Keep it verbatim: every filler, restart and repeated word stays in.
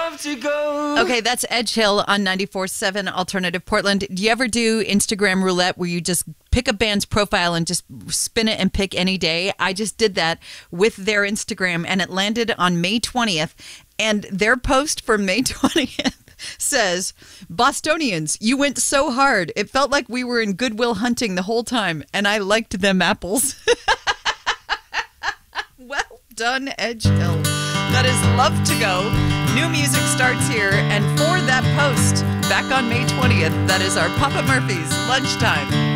love to go. Okay, that's Edge Hill on ninety-four point seven Alternative Portland. Do you ever do Instagram roulette where you just pick a band's profile and just spin it and pick any day? I just did that with their Instagram, and it landed on May twentieth. And their post for May twentieth says, Bostonians, you went so hard. It felt like we were in Goodwill Hunting the whole time, and I liked them apples. Well done, Edge Hill. That is Love to Go. New music starts here, and for that post, back on May twentieth, that is our Papa Murphy's Lunchtime.